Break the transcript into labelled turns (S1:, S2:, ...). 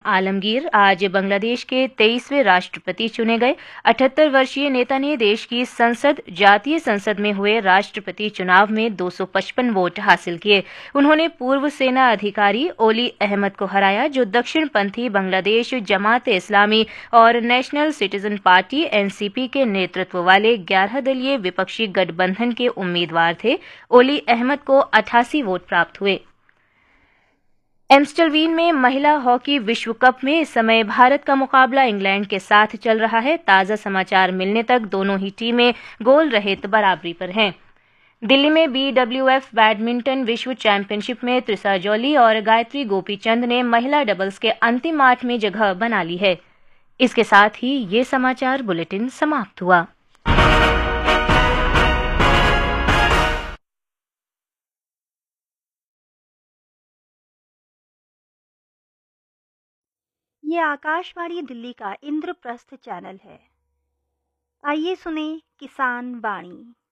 S1: आलमगीर आज बांग्लादेश के 23वें राष्ट्रपति चुने गए। 78 वर्षीय नेता ने देश की जातीय संसद में हुए राष्ट्रपति चुनाव में 255 वोट हासिल किए। उन्होंने पूर्व सेना अधिकारी ओली अहमद को हराया, जो दक्षिणपंथी बांग्लादेश जमात इस्लामी और नेशनल सिटीजन पार्टी एनसीपी के नेतृत्व वाले 11 दलीय विपक्षी गठबंधन के उम्मीदवार थे। ओली अहमद को 88 वोट प्राप्त हुए। एम्स्टलवीन में महिला हॉकी विश्व कप में इस समय भारत का मुकाबला इंग्लैंड के साथ चल रहा है। ताजा समाचार मिलने तक दोनों ही टीमें गोल रहित बराबरी पर हैं। दिल्ली में BWF बैडमिंटन विश्व चैंपियनशिप में त्रिसा जॉली और गायत्री गोपीचंद ने महिला डबल्स के अंतिम 8 में जगह बना ली है। इसके साथ ही ये समाचार बुलेटिन समाप्त हुआ।
S2: ये आकाशवाणी दिल्ली का इंद्रप्रस्थ चैनल है। आइए सुने किसान वाणी।